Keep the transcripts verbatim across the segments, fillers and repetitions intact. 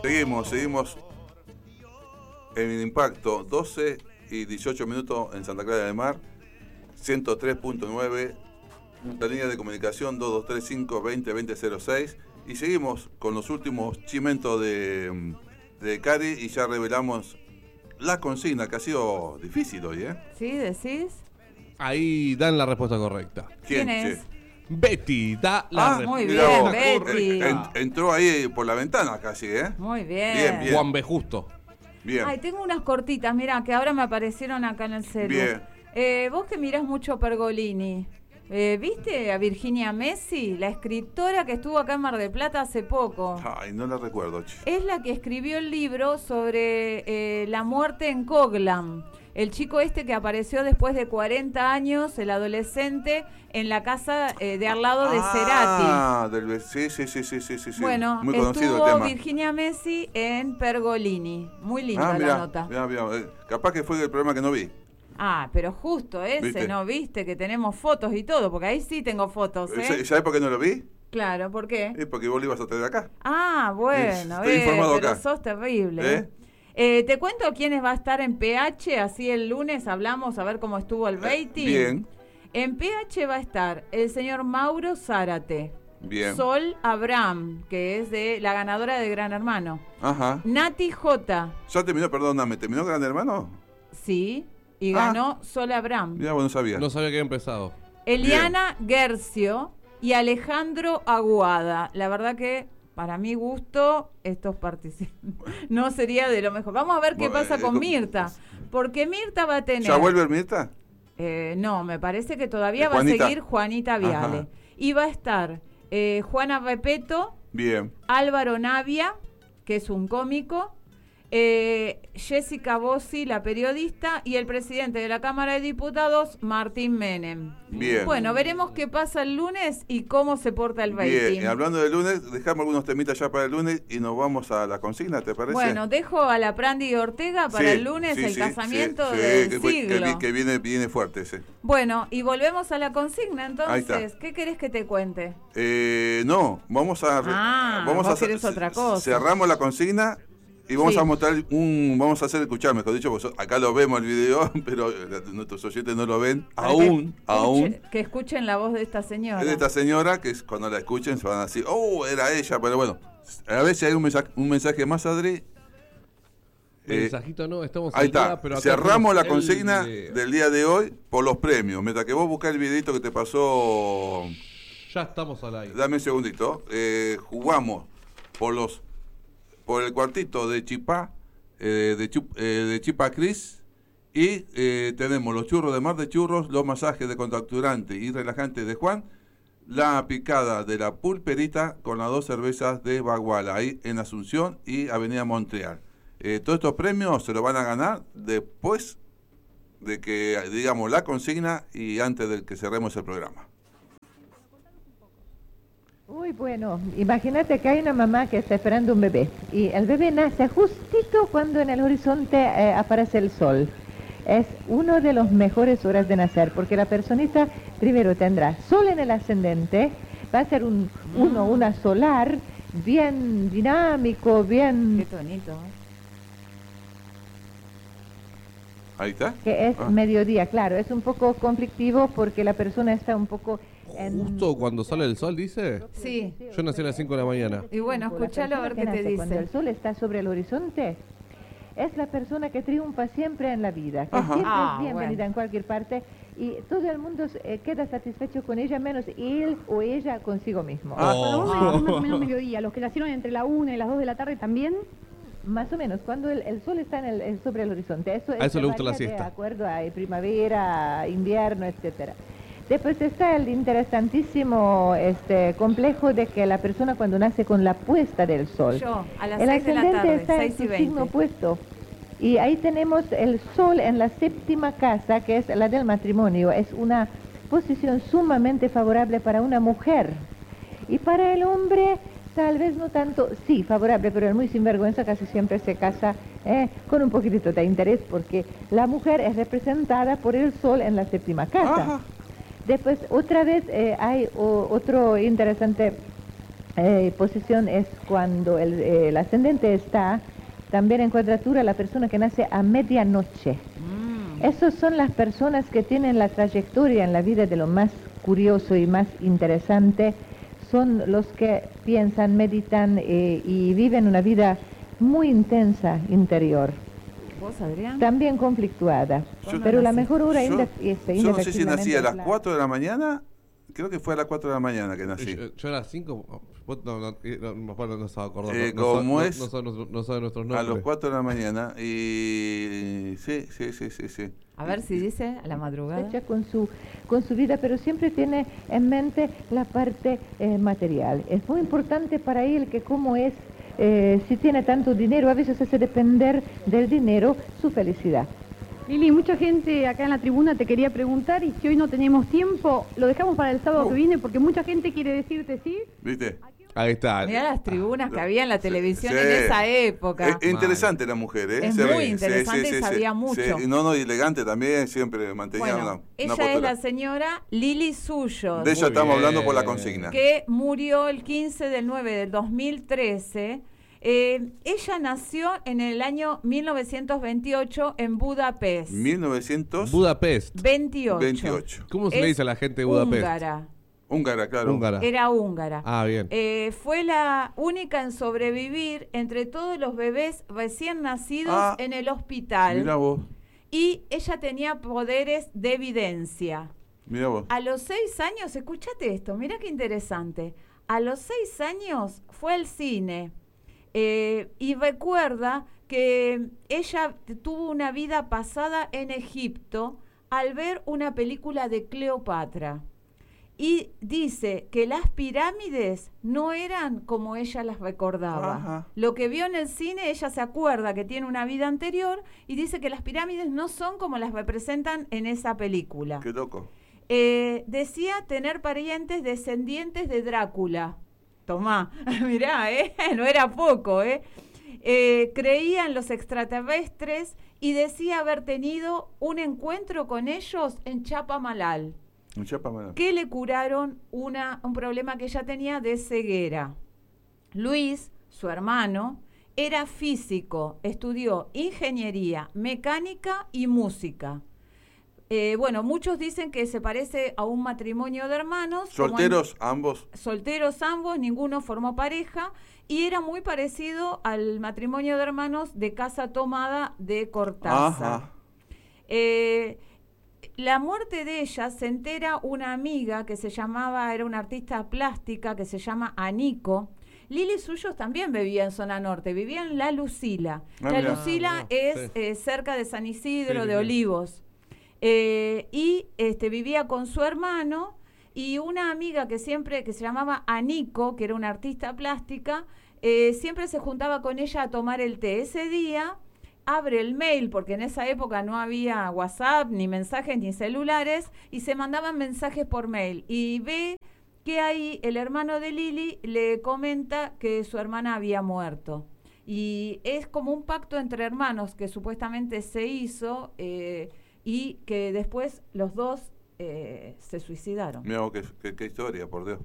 Seguimos, seguimos en el impacto, doce y dieciocho minutos en Santa Clara del Mar, ciento tres punto nueve, la línea de comunicación dos dos tres cinco, veinte, veinte cero seis, y seguimos con los últimos chimentos de, de Cari y ya revelamos la consigna, que ha sido difícil hoy, ¿eh? ¿Sí, decís? Ahí dan la respuesta correcta. ¿Quién, ¿Quién es? Che? Betty da la ah, respuesta. Muy bien, vos, Betty. En, entró ahí por la ventana casi, ¿eh? Muy bien. Bien, bien. Juan B. Justo. Bien. Ay, tengo unas cortitas, mira, que ahora me aparecieron acá en el celu. Bien. Eh, vos que mirás mucho Pergolini, eh, ¿viste a Virginia Messi, la escritora que estuvo acá en Mar del Plata hace poco? Ay, no la recuerdo, che. Es la que escribió el libro sobre eh, la muerte en Coglan. El chico este que apareció después de cuarenta años, el adolescente, en la casa eh, de al lado de Cerati. Ah, del, sí, sí, sí, sí, sí, sí. Bueno, muy conocido estuvo el tema. Virginia Messi en Pergolini. Muy linda ah, mirá, la nota. Mirá, mirá. Eh, capaz que fue el programa que no vi. Ah, pero justo ese, ¿Viste? ¿no viste? Que tenemos fotos y todo, porque ahí sí tengo fotos, ¿eh? ¿Sabés por qué no lo vi? Claro, ¿por qué? Es porque vos lo ibas a traer acá. Ah, bueno, Estoy eh, informado pero acá. sos terrible. ¿Eh? Eh, te cuento quiénes va a estar en P H, así el lunes hablamos a ver cómo estuvo el rating. Bien. En P H va a estar el señor Mauro Zárate. Bien. Sol Abraham, que es de la ganadora de Gran Hermano. Ajá. Nati J. ¿Ya terminó, perdóname, terminó Gran Hermano? Sí, y Ah. ganó Sol Abraham. Ya, vos no sabía. No sabía que había empezado. Eliana Gercio y Alejandro Aguada. La verdad que, para mi gusto, estos participan. No sería de lo mejor. Vamos a ver qué Bueno, pasa eh, con con- Mirta. Porque Mirta va a tener... ¿Ya vuelve el Mirta? Eh, no, me parece que todavía ¿Eh, va a Juanita? seguir Juanita Viale. Ajá. Y va a estar eh, Juana Repeto, Bien. Álvaro Navia, que es un cómico, eh, Jessica Bossi, la periodista, y el presidente de la Cámara de Diputados, Martín Menem. Bien. Bueno, veremos qué pasa el lunes y cómo se porta el rating. Bien. Y hablando del lunes, dejamos algunos temitas ya para el lunes y nos vamos a la consigna, ¿te parece? Bueno, dejo a la Prandi Ortega para Sí, el lunes sí, el sí, casamiento sí, sí, del que, fue- que siglo. vi- que viene, viene fuerte ese. Bueno, y volvemos a la consigna Ahí entonces. está. ¿Qué querés que te cuente? Eh, no, vamos a... re- Ah, vamos vos a hacer- querés otra cosa. Cerramos la consigna y vamos Sí. a mostrar un... Vamos a hacer escuchar, mejor dicho, porque acá lo vemos el video, pero nuestros oyentes no lo ven. Para Aún, que aún. escuche- Que escuchen la voz de esta señora. Es de esta señora que es- cuando la escuchen se van a decir, oh, era ella, pero bueno. A ver si hay un mensaje, un mensaje más, Adri. Eh, Mensajito no, estamos Ahí al día, está. pero acá Cerramos la tenemos el consigna video. del día de hoy por los premios. Mientras que vos buscás el videito que te pasó, Ya estamos al aire. dame un segundito. Eh, jugamos por los por el cuartito de Chipá, eh, de, Chup- eh, de Chipa Cris. Y eh, tenemos los churros de Mar de Churros, los masajes de contracturante y relajante de Juan, la picada de la pulperita con las dos cervezas de Baguala, ahí en Asunción y Avenida Montreal. Eh, todos estos premios se los van a ganar después de que digamos la consigna y antes de que cerremos el programa. Uy, bueno, imagínate que hay una mamá que está esperando un bebé y el bebé nace justito cuando en el horizonte eh, aparece el sol. Es una de las mejores horas de nacer porque la personita primero tendrá sol en el ascendente, va a ser un uno, una solar, bien dinámico, Qué bien... tonito. Ahí está. que es Ah. mediodía, claro, es un poco conflictivo porque la persona está un poco... en- Justo cuando sale el sol, dice. Sí. Yo nací a las cinco de la mañana. Y bueno, La escuchalo a ver persona qué que te nace Cuando dice. el sol está sobre el horizonte, es la persona que triunfa siempre en la vida, que Ajá. siempre Ah, es bienvenida bueno. en cualquier parte y todo el mundo eh, queda satisfecho con ella, menos él o ella consigo mismo. Ah. Cuando vos me Oh. decís más o menos mediodía, los que nacieron entre la una y las dos de la tarde también. Más o menos, cuando el, el sol está en el, en- sobre el horizonte. Eso, A eso le gusta la varía siesta. De acuerdo a primavera, invierno, etcétera. Después está el interesantísimo este complejo de que la persona cuando nace con la puesta del sol. Yo, a las el seis de la ascendente tarde, está en seis y su signo veinte. opuesto. Y ahí tenemos el sol en la séptima casa, que es la del matrimonio. Es una posición sumamente favorable para una mujer. Y para el hombre, tal vez no tanto, sí, favorable, pero el muy sinvergüenza casi siempre se casa eh, con un poquitito de interés, porque la mujer es representada por el sol en la séptima casa. Ajá. Después, otra vez, eh, hay o- otro interesante eh, posición es cuando el, eh, el ascendente está también en cuadratura la persona que nace a medianoche. Mm. Esas son las personas que tienen la trayectoria en la vida de lo más curioso y más interesante. Son los que piensan, meditan eh, y viven una vida muy intensa interior. ¿Vos, Adrián? También conflictuada. Yo, pero no la nací. mejor hora yo, es yo no sé si nací a las cuatro de la mañana. Creo que fue a las cuatro de la mañana que nací. Yo, yo a las cinco. No, no, no, no, no, no estaba acordando. Eh, no, ¿Cómo no, es? No, no, sabe, no sabe nuestros nombres. A las cuatro de la mañana. Y. Sí, sí, sí, sí. sí. A ver si dice a la madrugada. Con su, con su vida, pero siempre tiene en mente la parte eh, material. Es muy importante para él que cómo es, eh, si tiene tanto dinero, a veces hace depender del dinero su felicidad. Lili, mucha gente acá en la tribuna te quería preguntar y si hoy no tenemos tiempo, lo dejamos para el sábado uh. que viene porque mucha gente quiere decirte sí. ¿Viste? Ahí está. Mirá las tribunas que había en la televisión sí. en esa época. Es interesante la mujer, ¿eh? Es Se muy ve. interesante sí, sí, y sí, sabía sí. mucho. Sí. No, no, y elegante también, siempre mantenía bueno, una, una ella postura. es la señora Lili Suyos. De ella Muy estamos bien. hablando por la consigna. Que murió el quince del nueve del dos mil trece. Eh, ella nació en el año mil novecientos veintiocho en Budapest. mil novecientos Budapest. veintiocho. veintiocho. ¿Cómo se Es le dice a la gente de Budapest? Húngara. Húngara, claro. Húngara. Era húngara. Ah, bien. Eh, fue la única en sobrevivir entre todos los bebés recién nacidos Ah, en el hospital. Mira vos, Y ella tenía poderes de evidencia. mira vos. A los seis años, escúchate esto, mira qué interesante. A los seis años fue al cine eh, y recuerda que ella tuvo una vida pasada en Egipto al ver una película de Cleopatra. Y dice que las pirámides no eran como ella las recordaba. Ajá. Lo que vio en el cine, ella se acuerda que tiene una vida anterior y dice que las pirámides no son como las representan en esa película. Qué loco. Eh, decía tener parientes descendientes de Drácula. Tomá, mirá, ¿eh? No era poco, ¿eh? Eh, creía en los extraterrestres y decía haber tenido un encuentro con ellos en Chapamalal, que le curaron una, un problema que ella tenía de ceguera. Luis, su hermano, era físico, estudió ingeniería, mecánica y música. Eh, bueno, muchos dicen que se parece a un matrimonio de hermanos. ¿Solteros en, ambos? Solteros ambos, ninguno formó pareja, y era muy parecido al matrimonio de hermanos de Casa Tomada de Cortázar. Ajá. Eh, la muerte de ella se entera una amiga que se llamaba, era una artista plástica que se llama Anico. Lili Suyos también vivía en zona norte, vivía en La Lucila. Ah, La mira. Lucila Ah, es sí. eh, cerca de San Isidro, Sí, de sí. Olivos. Eh, y este, vivía con su hermano y una amiga que siempre, que se llamaba Anico, que era una artista plástica, eh, siempre se juntaba con ella a tomar el té. Ese día abre el mail, porque en esa época no había WhatsApp, ni mensajes, ni celulares, y se mandaban mensajes por mail. Y ve que ahí el hermano de Lili le comenta que su hermana había muerto. Y es como un pacto entre hermanos que supuestamente se hizo eh, y que después los dos eh, se suicidaron. Mira vos, qué, qué, qué historia, por Dios.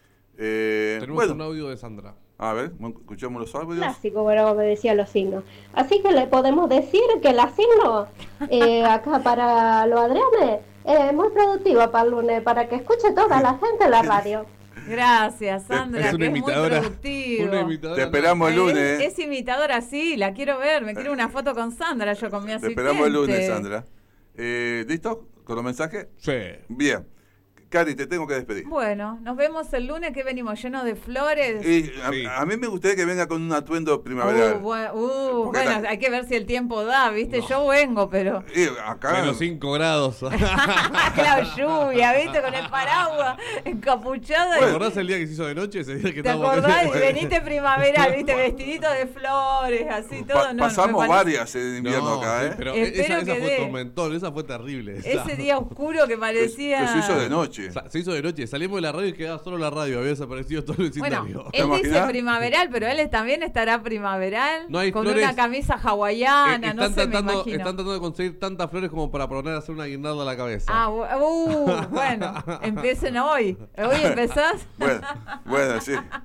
Eh, Tenemos bueno, un audio de Sandra. a ver, escuchamos los audios. Clásico, bueno, me decía los signos. Así que le podemos decir que la signo, eh, acá para los Adrianes, es muy productiva para el lunes, para que escuche toda la gente en la radio. Gracias, Sandra, Es una que es muy imitadora. productivo. Una imitadora. Te esperamos el Es- lunes. ¿eh? Es, imitadora, sí, la quiero ver. Me quiero una foto con Sandra, yo con mi Te asistente. esperamos el lunes, Sandra. Eh, ¿Listo? ¿Con los mensajes? Sí. Bien. Cari, te tengo que despedir. Bueno, nos vemos el lunes que venimos llenos de flores. Y a, Sí. a mí me gustaría que venga con un atuendo primaveral. Uh, bu- uh, Porque bueno, la- hay que ver si el tiempo da, ¿viste? Yo vengo, pero... Y acá. Menos cinco grados. ¿Te Claro, lluvia, ¿viste? Con el paraguas encapuchada. y- acordás el día que se hizo de noche? Ese día que ¿Te estábamos acordás? Y veniste primaveral, ¿viste? Vestidito de flores, así todo. Pa- no, no me pasamos parece- varias en invierno No, acá, sí, ¿eh? pero Espero esa, esa que fue dé. tormentón, esa fue terrible. esa. Ese día oscuro que Que, parecía... que se hizo de noche. Sa- Se hizo de noche, salimos de la radio y quedaba solo la radio, había desaparecido todo el Bueno, vecindario. ¿Te él dice imaginás? primaveral, pero él también estará primaveral. No hay con flores. una camisa Eh, hawaiana, están, no sé, me tratando, imagino. están tratando de conseguir tantas flores como para poner a hacer una guirnalda a la cabeza. Ah, bu- uh, bueno, empiecen hoy. ¿Hoy empezás? Bueno, bueno, sí.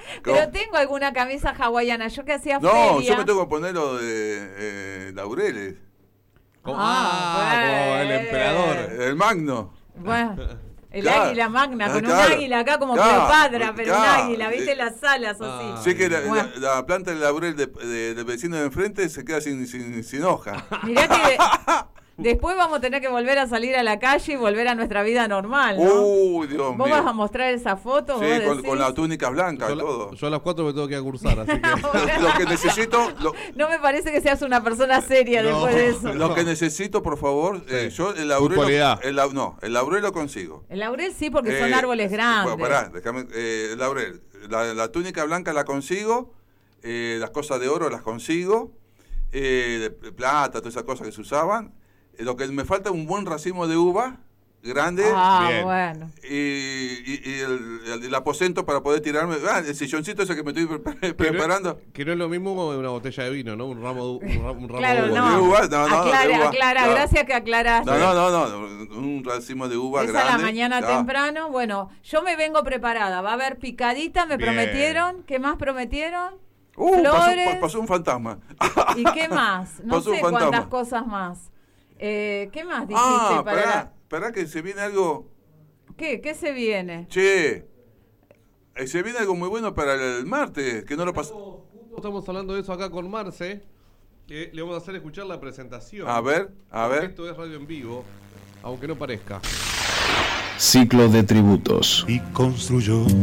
Pero tengo alguna camisa hawaiana, yo que hacía No, feria. yo me tengo que poner lo de eh, Laureles. Como, Ah, ah, como el bueno. emperador. El Magno. Bueno, el Claro. águila magna, con Claro. un águila acá como Claro. Cleopatra, pero un Claro. águila, ¿viste? Las alas así. Ah. Sí que la, Bueno. la- la planta de laurel de- de- del vecino de enfrente se queda sin, sin, sin hoja. Mirá que después vamos a tener que volver a salir a la calle y volver a nuestra vida normal, ¿no? Uy, Dios ¿Vos mío. vas a mostrar esa foto? Sí, ¿Vos con, decís? con las túnicas blancas Yo, y a todo. la- yo a las cuatro me tengo que ir a cursar, así que... Lo que necesito, lo, No me parece que seas una persona seria No. después de eso. lo que necesito, por favor, eh, yo el laurel, Puntualidad. el, lau- no, el laurel lo consigo. El laurel sí, porque son Eh, árboles grandes. Bueno, pará, déjame, eh, el laurel, la, la túnica blanca la consigo, eh, las cosas de oro las consigo, eh, de plata, todas esas cosas que se usaban. Eh, lo que me falta es un buen racimo de uva grande. Ah, Bien. bueno. Y, y- y el, el- el aposento para poder tirarme. Ah, el silloncito ese que me estoy pre- Que no- preparando. Que no es lo mismo como una botella de vino, ¿no? Un ramo de, un ra- un ramo Claro, de uva. no. De uva, no, no, aclara, de uva, aclara, claro. gracias que aclaraste. No, no, no, no, un racimo de uva Es grande. a la mañana claro. temprano. Bueno, yo me vengo preparada. Va a haber picadita, me Bien. prometieron. ¿Qué más prometieron? Uh, pasó, Flores. pa- pasó un fantasma. ¿Y qué más? No Pasó un sé fantasma. cuántas cosas más. Eh, ¿Qué más dijiste Ah, para pará, la- pará que se viene algo. ¿Qué? ¿Qué se viene? Che, eh, se viene algo muy bueno para el martes, que no lo pasó. Justo estamos hablando de eso acá con Marce, que le vamos a hacer escuchar la presentación. A ver, a Porque ver. Esto es radio en vivo, aunque no parezca. Ciclo de tributos. Y construyó